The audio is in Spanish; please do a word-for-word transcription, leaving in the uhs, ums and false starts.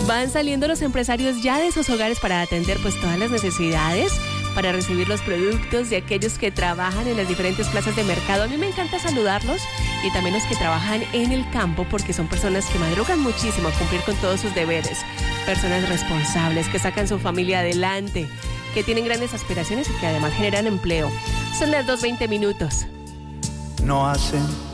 Van saliendo los empresarios ya de sus hogares para atender pues todas las necesidades, para recibir los productos de aquellos que trabajan en las diferentes plazas de mercado. A mí me encanta saludarlos y también los que trabajan en el campo porque son personas que madrugan muchísimo a cumplir con todos sus deberes. Personas responsables que sacan su familia adelante, que tienen grandes aspiraciones y que además generan empleo. Son las dos veinte minutos. No hacen